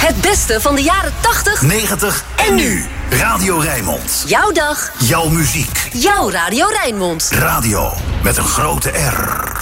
Het beste van de jaren 80, 90 en nu. Radio Rijnmond. Jouw dag. Jouw muziek. Jouw Radio Rijnmond. Radio met een grote R.